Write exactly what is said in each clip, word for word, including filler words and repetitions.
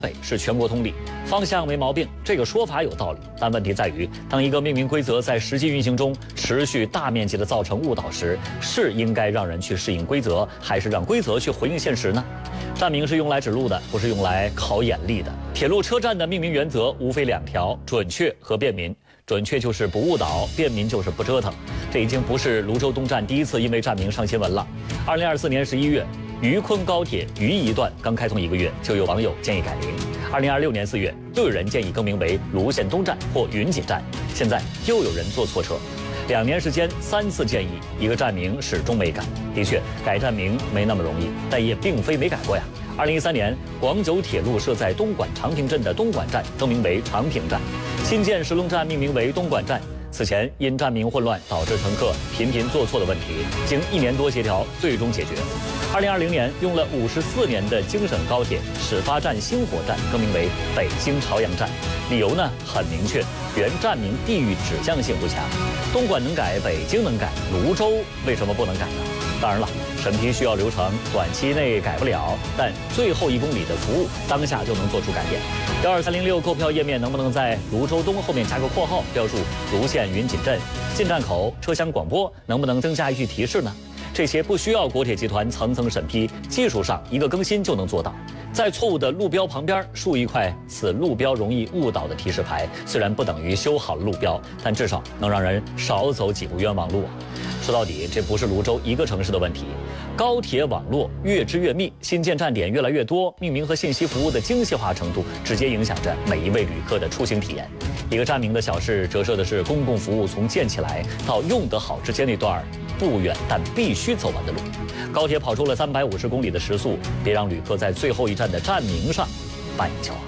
北是全国通例，方向没毛病，这个说法有道理。但问题在于，当一个命名规则在实际运行中持续大面积的造成误导时，是应该让人去适应规则，还是让规则去回应现实呢？站名是用来指路的，不是用来考眼力的。铁路车站的命名原则无非两条：准确和便民。准确就是不误导，便民就是不折腾。这已经不是泸州东站第一次因为站名上新闻了。二零二四年十一月。渝昆高铁渝一段刚开通一个月，就有网友建议改名。二零二六年四月，又有人建议更名为泸县东站或云锦站。现在又有人坐错车。两年时间三次建议，一个站名始终没改。的确，改站名没那么容易，但也并非没改过呀。二零一三年，广九铁路设在东莞长平镇的东莞站更名为长平站，新建石龙站命名为东莞站。此前因站名混乱导致乘客频频坐错的问题，经一年多协调，最终解决。二零二零年，用了五十四年的京沈高铁始发站星火站更名为北京朝阳站，理由呢很明确，原站名地域指向性不强，东莞能改，北京能改，泸州为什么不能改呢？当然了，审批需要流程，短期内改不了，但最后一公里的服务当下就能做出改变。幺二三零六购票页面能不能在泸州东后面加个括号，标注泸县云锦镇？进站口车厢广播能不能增加一句提示呢？这些不需要国铁集团层层审批，技术上一个更新就能做到。在错误的路标旁边竖一块此路标容易误导的提示牌，虽然不等于修好了路标，但至少能让人少走几步冤枉路啊。说到底，这不是泸州一个城市的问题，高铁网络越织越密，新建站点越来越多，命名和信息服务的精细化程度直接影响着每一位旅客的出行体验。一个站名的小事，折射的是公共服务从建起来到用得好之间那段不远但必须走完的路。高铁跑出了三百五十公里的时速，别让旅客在最后一站的站名上绊一跤啊！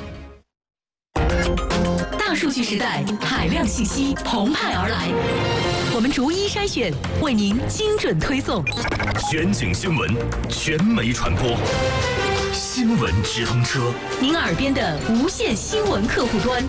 大数据时代，海量信息澎湃而来，我们逐一筛选，为您精准推送。 全景新闻，全媒传播，新闻直通车， 您耳边的无线新闻客户端。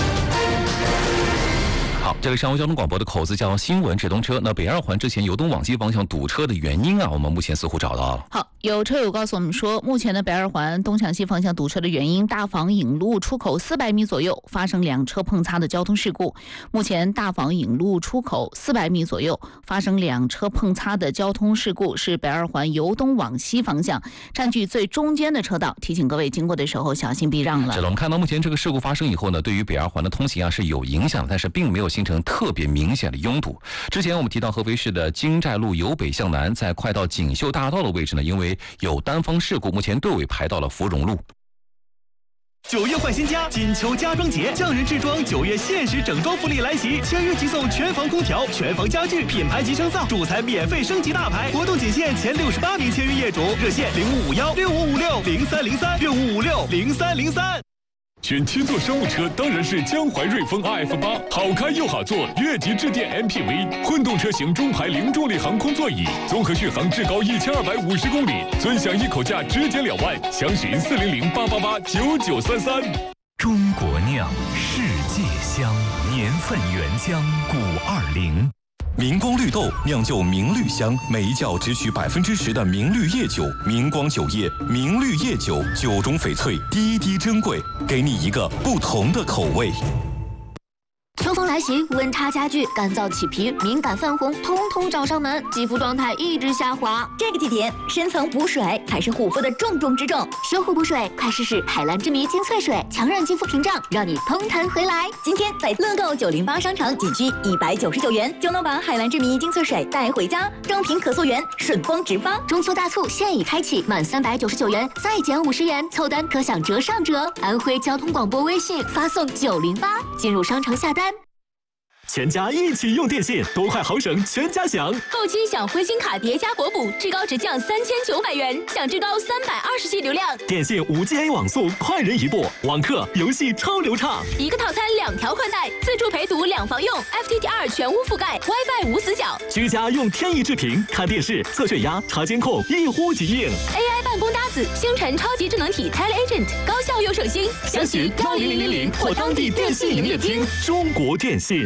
好，这个上欧交通广播的口子叫新闻直通车。那北二环之前由东往西方向堵车的原因啊，我们目前似乎找到了。 好，有车友告诉我们说，目前的北二环东向西方向堵车的原因，大坊引路出口四百米左右发生两车碰擦的交通事故。目前大坊引路出口四百米左右发生两车碰擦的交通事故，是北二环由东往西方向占据最中间的车道，提醒各位经过的时候小心避让了。 是的，我们看到目前这个事故发生以后呢，对于北二环的通行啊是有影响，但是并没有形成特别明显的拥堵。之前我们提到合肥市的京寨路由北向南，在快到锦绣大道的位置呢，因为有单方事故，目前队尾排到了芙蓉路。 九月换新家，锦秋家装节，匠人制装九月限时整装福利来袭，签约即送全房空调、全房家具、品牌级升噪，主材免费升级大牌。活动仅限前六十八名签约业主，热线零五五幺六五五六零三零三六五五六零三零三。 选七座商务车当然是江淮瑞风 R F 八，好开又好坐，越级致电 M P V， 混动车型中排零重力航空座椅，综合续航至高一千二百五十公里，尊享一口价直减两万，详询四零零八八八九九三三。 中国酿，世界香，年份原浆古二零。明光绿豆酿就明绿香，每一窖只取百分之十的明绿叶酒。明光酒业明绿叶酒，酒中翡翠，滴滴珍贵，给你一个不同的口味。 秋风来袭，温差加剧，干燥起皮，敏感泛红，通通找上门，肌肤状态一直下滑。 这个季节，深层补水才是护肤的重中之重。 修护补水，快试试海蓝之谜精粹水，强韧肌肤屏障，让你蓬弹回来。 今天在乐购九零八商城，仅需一百九十九元就能把海蓝之谜精粹水带回家，正品可溯源，顺丰直发。 中秋大促现已开启，满三百九十九元再减五十元，凑单可享折上折。安徽交通广播微信发送九零八，进入商城下单。 全家一起用电信，多快好省，全家享。 后期享灰星卡叠加国补，至高直降三千九百元，享至高三百二十 G 流量。 电信五 G A 网速，快人一步，网课游戏超流畅。 一个套餐两条宽带，自助陪读两房用 ，F T T R 全屋覆盖 ，WiFi 无死角。 居家用天翼智屏看电视、测血压、查监控，一呼即应。 A I 办公搭子，星辰超级智能体 TeleAgent， 高效又省心。 详询幺零零零零或当地电信营业厅。中国电信。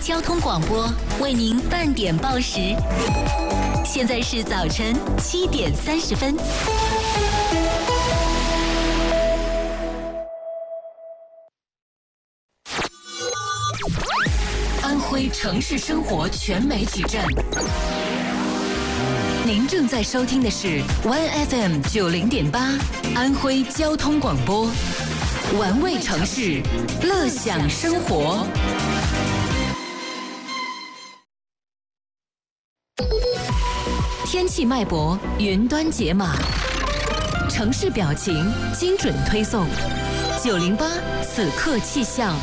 交通广播为您半点报时，现在是早晨七点三十分。安徽城市生活全媒体站，您正在收听的是 One F M 九零点八安徽交通广播，玩味城市，乐享生活。天气脉搏，云端解码，城市表情，精准推送。九零八此刻气象。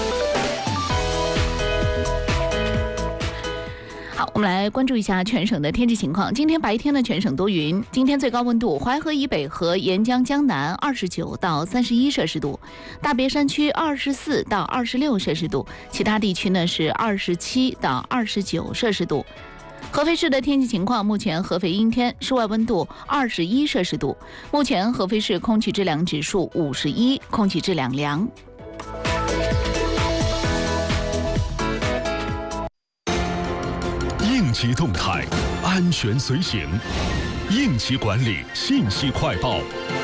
好，我们来关注一下全省的天气情况。今天白天呢，全省多云。今天最高温度，淮河以北和沿江江南二十九到三十一摄氏度，大别山区二十四到二十六摄氏度，其他地区呢是二十七到二十九摄氏度。合肥市的天气情况，目前合肥阴天，室外温度二十一摄氏度。目前合肥市空气质量指数五十一，空气质量良。 应急动态，安全随行，应急管理信息快报。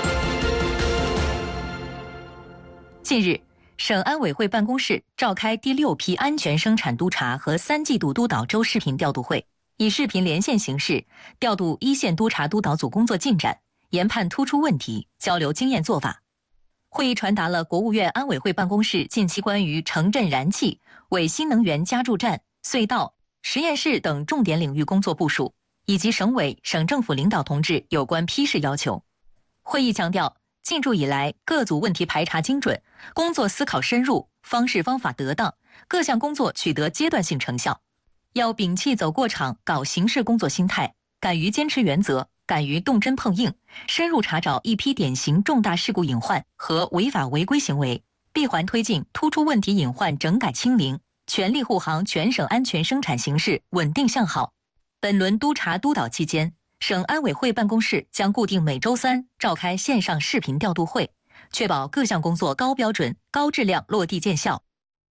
近日，省安委会办公室召开第六批安全生产督查和三季度督导周视频调度会，以视频连线形式调度一线督查督导组工作进展，研判突出问题，交流经验做法。会议传达了国务院安委会办公室近期关于城镇燃气、伪新能源加注站、隧道、实验室等重点领域工作部署，以及省委、省政府领导同志有关批示要求。会议强调，进驻以来，各组问题排查精准，工作思考深入，方式方法得当，各项工作取得阶段性成效。要摒弃走过场、搞形式工作心态，敢于坚持原则，敢于动真碰硬，深入查找一批典型重大事故隐患和违法违规行为，闭环推进突出问题隐患整改清零，全力护航全省安全生产形势稳定向好。本轮督查督导期间，省安委会办公室将固定每周三召开线上视频调度会，确保各项工作高标准、高质量落地见效。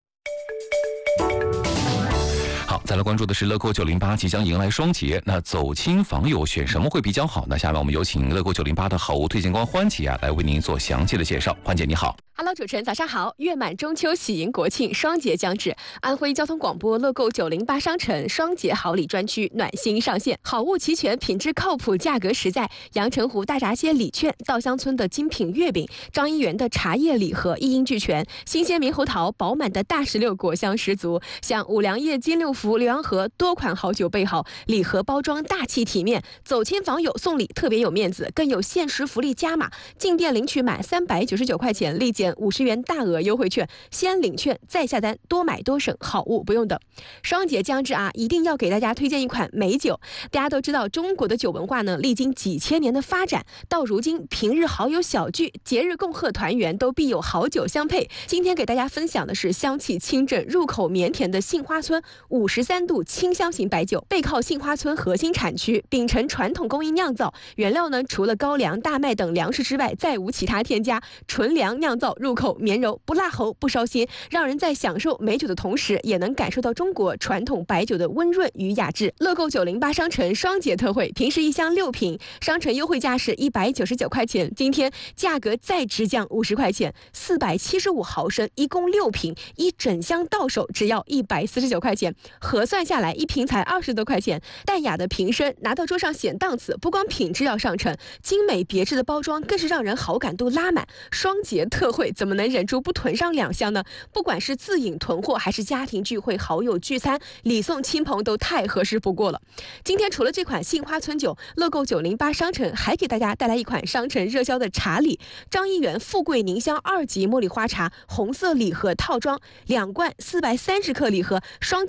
好，再来关注的是乐购九零八即将迎来双节，那走亲访友选什么会比较好呢？下面我们有请乐购九零八的好物推荐官欢姐啊，来为您做详细的介绍。欢姐你好。 Hello， 主持人早上好。月满中秋，喜迎国庆，双节将至，安徽交通广播乐购九零八商城双节好礼专区暖心上线，好物齐全，品质靠谱，价格实在。阳澄湖大闸蟹礼券，稻香村的精品月饼，张一元的茶叶礼盒一应俱全，新鲜猕猴桃，饱满的大石榴果香十足。像五粮液、金六福、浏阳河多款好酒备好，礼盒包装大气体面，走亲访友送礼特别有面子，更有限时福利加码，进店领取满三百九十九块钱立减五十元大额优惠券，先领券再下单，多买多省，好物不用等。双节将至啊，一定要给大家推荐一款美酒。大家都知道，中国的酒文化呢，历经几千年的发展，到如今平日好友小聚、节日共贺团圆，都必有好酒相配。今天给大家分享的是香气清正、入口绵甜的杏花村五十三度清香型白酒，背靠杏花村核心产区，秉承传统工艺酿造，原料呢除了高粱、大麦等粮食之外，再无其他添加，纯粮酿造，入口绵柔，不辣喉，不烧心，让人在享受美酒的同时，也能感受到中国传统白酒的温润与雅致。乐购九零八商城双节特惠，平时一箱六瓶，商城优惠价是一百九十九块钱，今天价格再直降五十块钱，四百七十五毫升，一共六瓶，一整箱到手只要一百四十九块钱，核算下来一瓶才二十多块钱。淡雅的瓶身拿到桌上显档次，不光品质要上乘，精美别致的包装更是让人好感度拉满。双节特惠怎么能忍住不囤上两箱呢？不管是自饮囤货，还是家庭聚会、好友聚餐、礼送亲朋，都太合适不过了。今天除了这款杏花村酒，乐购九零八商城还给大家带来一款商城热销的茶礼，张一元富贵凝香二级茉莉花茶红色礼盒套装，两罐四百三十克礼盒，双节福利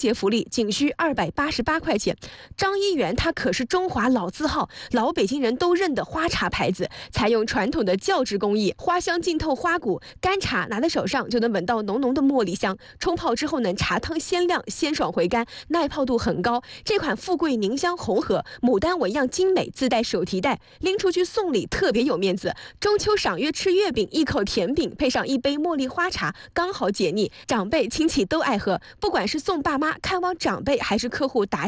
仅需二百八十八块钱。张一元它可是中华老字号，老北京人都认的花茶牌子，采用传统的酵制工艺，花香浸透花骨，干茶拿在手上就能闻到浓浓的茉莉香。冲泡之后呢，茶汤鲜亮，鲜爽回甘，耐泡度很高。这款富贵凝香红盒，牡丹纹样精美，自带手提袋，拎出去送礼特别有面子。中秋赏月吃月饼，一口甜饼配上一杯茉莉花茶，刚好解腻，长辈亲戚都爱喝。不管是送爸妈看望长辈，还是客户答